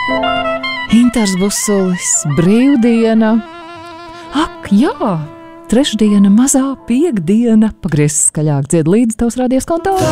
Intars Busulis, brīvdiena. Ak, jā! Trešdiena, mazā piekdiena. Pagriez skaļāk, dzied līdzi tavs radies konto.